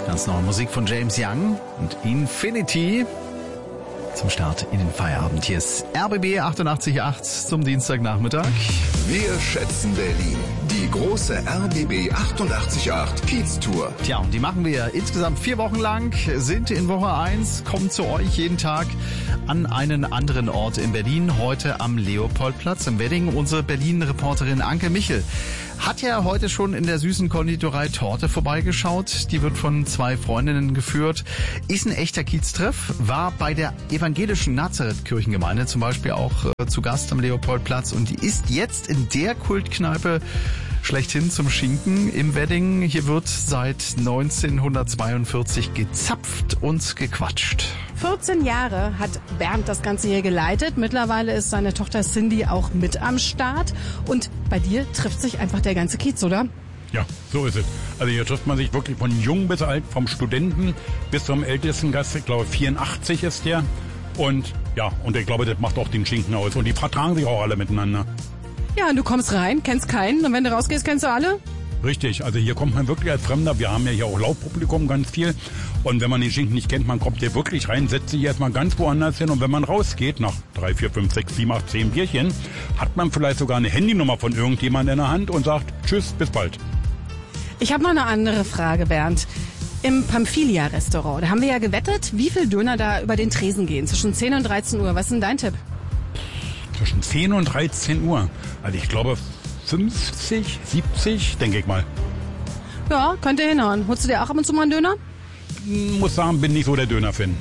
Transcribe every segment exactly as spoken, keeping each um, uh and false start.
Ganz neue Musik von James Young und Infinity zum Start in den Feierabend. Hier ist R B B achtundachtzig Komma acht zum Dienstagnachmittag. Wir schätzen Berlin. Die große R B B achtundachtzig Komma acht Kiez-Tour. Tja, und die machen wir insgesamt vier Wochen lang, sind in Woche eins, kommen zu euch jeden Tag an einen anderen Ort in Berlin. Heute am Leopoldplatz im Wedding. Unsere Berlin-Reporterin Anke Michel hat ja heute schon in der süßen Konditorei Torte vorbeigeschaut. Die wird von zwei Freundinnen geführt. Ist ein echter Kieztreff. War bei der evangelischen Nazareth-Kirchengemeinde zum Beispiel auch äh, zu Gast am Leopoldplatz. Und die ist jetzt in der Kultkneipe schlechthin zum Schinken im Wedding. Hier wird seit neunzehnhundertzweiundvierzig gezapft und gequatscht. vierzehn Jahre hat Bernd das Ganze hier geleitet. Mittlerweile ist seine Tochter Cindy auch mit am Start. Und bei dir trifft sich einfach der ganze Kiez, oder? Ja, so ist es. Also hier trifft man sich wirklich von jung bis alt, vom Studenten bis zum ältesten Gast. Ich glaube vierundachtzig ist der. Und ja, und ich glaube, das macht auch den Schinken aus. Und die vertragen sich auch alle miteinander. Ja, und du kommst rein, kennst keinen. Und wenn du rausgehst, kennst du alle? Richtig, also hier kommt man wirklich als Fremder. Wir haben ja hier auch Laufpublikum ganz viel. Und wenn man den Schinken nicht kennt, man kommt hier wirklich rein, setzt sich erstmal ganz woanders hin. Und wenn man rausgeht, nach drei, vier, fünf, sechs, sieben, acht, zehn Bierchen, hat man vielleicht sogar eine Handynummer von irgendjemandem in der Hand und sagt, tschüss, bis bald. Ich habe noch eine andere Frage, Bernd. Im Pamphilia-Restaurant, da haben wir ja gewettet, wie viel Döner da über den Tresen gehen. Zwischen zehn und dreizehn Uhr. Was ist denn dein Tipp? Zwischen zehn und dreizehn Uhr. Also ich glaube fünfzig, siebzig, denke ich mal. Ja, könnte hinhauen. Holst du dir auch ab und zu mal einen Döner? Muss sagen, bin nicht so der Döner-Fan.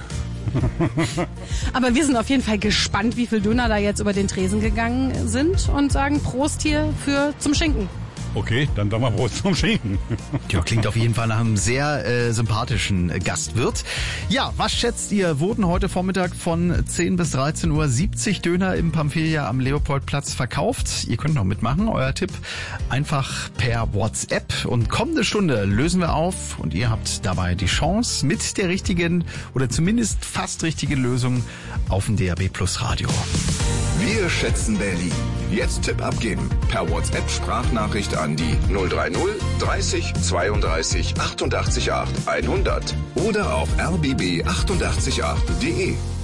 Aber wir sind auf jeden Fall gespannt, wie viel Döner da jetzt über den Tresen gegangen sind und sagen Prost hier für zum Schinken. Okay, dann sagen wir Prost zum Schinken. Ja, klingt auf jeden Fall nach einem sehr äh, sympathischen äh, Gastwirt. Ja, was schätzt ihr? Wurden heute Vormittag von zehn bis dreizehn Uhr siebzig Döner im Pamphilia am Leopoldplatz verkauft? Ihr könnt noch mitmachen. Euer Tipp einfach per WhatsApp. Und kommende Stunde lösen wir auf und ihr habt dabei die Chance mit der richtigen oder zumindest fast richtigen Lösung auf dem D A B Plus Radio. Wir schätzen Berlin. Jetzt Tipp abgeben. Per WhatsApp Sprachnachricht an die null drei null dreißig zweiunddreißig achtundachtzig acht hundert oder auf r b b achtundachtzig acht punkt d e.